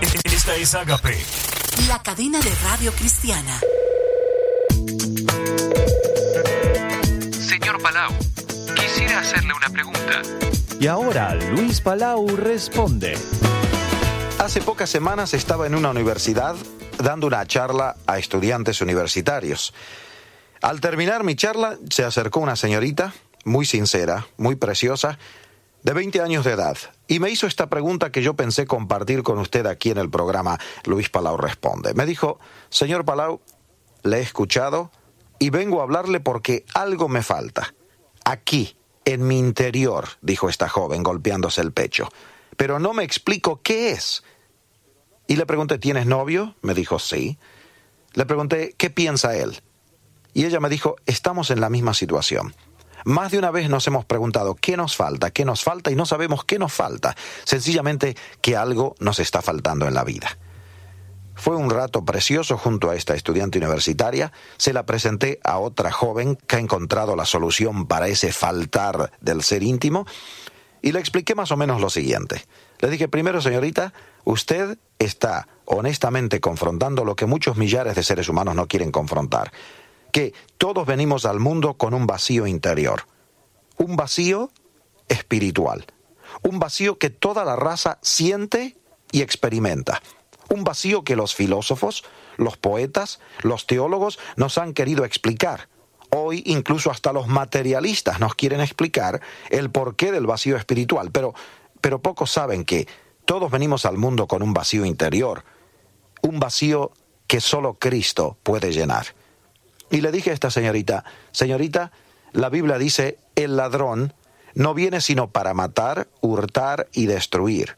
Esta es Agape, la cadena de radio cristiana. Señor Palau, quisiera hacerle una pregunta. Y ahora Luis Palau responde. Hace pocas semanas estaba en una universidad dando una charla a estudiantes universitarios. Al terminar mi charla, se acercó una señorita muy sincera, muy preciosa, de 20 años de edad, y me hizo esta pregunta que yo pensé compartir con usted aquí en el programa Luis Palau Responde. Me dijo: señor Palau, le he escuchado y vengo a hablarle porque algo me falta. Aquí, en mi interior, dijo esta joven golpeándose el pecho, pero no me explico qué es. Y le pregunté: ¿tienes novio? Me dijo: sí. Le pregunté: ¿qué piensa él? Y ella me dijo: estamos en la misma situación. Más de una vez nos hemos preguntado qué nos falta, y no sabemos qué nos falta. Sencillamente que algo nos está faltando en la vida. Fue un rato precioso junto a esta estudiante universitaria. Se la presenté a otra joven que ha encontrado la solución para ese faltar del ser íntimo, y le expliqué más o menos lo siguiente. Le dije: primero, señorita, usted está honestamente confrontando lo que muchos millares de seres humanos no quieren confrontar, que todos venimos al mundo con un vacío interior, un vacío espiritual, un vacío que toda la raza siente y experimenta, un vacío que los filósofos, los poetas, los teólogos nos han querido explicar. Hoy incluso hasta los materialistas nos quieren explicar el porqué del vacío espiritual, pero pocos saben que todos venimos al mundo con un vacío interior, un vacío que solo Cristo puede llenar. Y le dije a esta señorita: señorita, la Biblia dice, el ladrón no viene sino para matar, hurtar y destruir.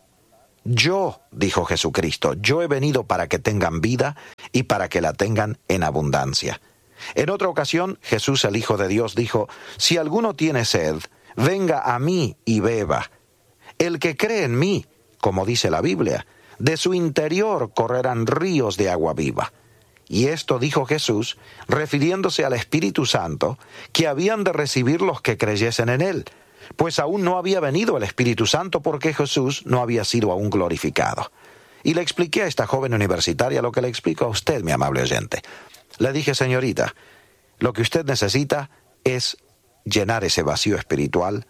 Yo, dijo Jesucristo, yo he venido para que tengan vida y para que la tengan en abundancia. En otra ocasión, Jesús, el Hijo de Dios, dijo: si alguno tiene sed, venga a mí y beba. El que cree en mí, como dice la Biblia, de su interior correrán ríos de agua viva. Y esto dijo Jesús, refiriéndose al Espíritu Santo, que habían de recibir los que creyesen en él, pues aún no había venido el Espíritu Santo porque Jesús no había sido aún glorificado. Y le expliqué a esta joven universitaria lo que le explico a usted, mi amable oyente. Le dije: señorita, lo que usted necesita es llenar ese vacío espiritual,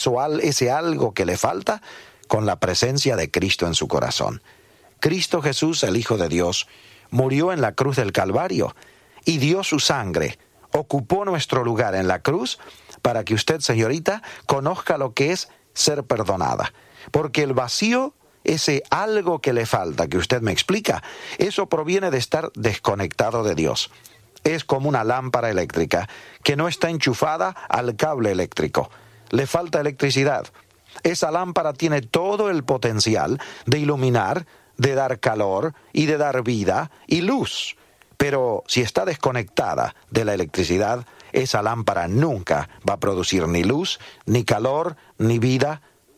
ese algo que le falta, con la presencia de Cristo en su corazón. Cristo Jesús, el Hijo de Dios, murió en la cruz del Calvario y dio su sangre, ocupó nuestro lugar en la cruz para que usted, señorita, conozca lo que es ser perdonada. Porque el vacío, ese algo que le falta, que usted me explica, eso proviene de estar desconectado de Dios. Es como una lámpara eléctrica que no está enchufada al cable eléctrico. Le falta electricidad. Esa lámpara tiene todo el potencial de iluminar, de dar calor y de dar vida y luz. Pero si está desconectada de la electricidad, esa lámpara nunca va a producir ni luz, ni calor, ni vida.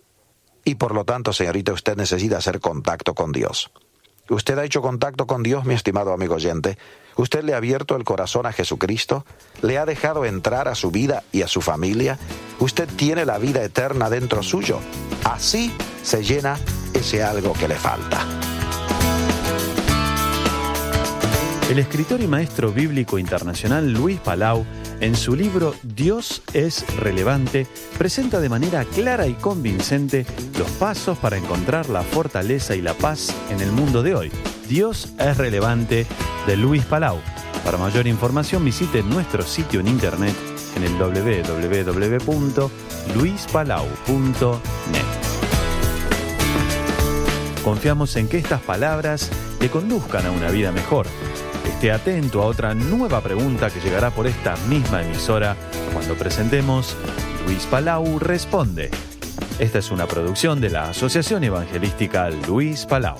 Y por lo tanto, señorita, usted necesita hacer contacto con Dios. ¿Usted ha hecho contacto con Dios, mi estimado amigo oyente? ¿Usted le ha abierto el corazón a Jesucristo? ¿Le ha dejado entrar a su vida y a su familia? ¿Usted tiene la vida eterna dentro suyo? Así se llena ese algo que le falta. El escritor y maestro bíblico internacional Luis Palau, en su libro Dios es relevante, presenta de manera clara y convincente los pasos para encontrar la fortaleza y la paz en el mundo de hoy. Dios es relevante, de Luis Palau. Para mayor información visite nuestro sitio en internet en el www.luispalau.net. Confiamos en que estas palabras te conduzcan a una vida mejor. Esté atento a otra nueva pregunta que llegará por esta misma emisora cuando presentemos Luis Palau Responde. Esta es una producción de la Asociación Evangelística Luis Palau.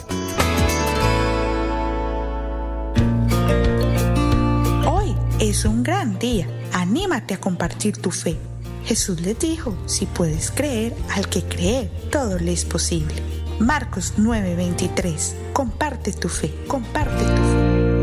Hoy es un gran día. Anímate a compartir tu fe. Jesús les dijo: si puedes creer, al que cree, todo le es posible. Marcos 9:23. Comparte tu fe, comparte tu fe.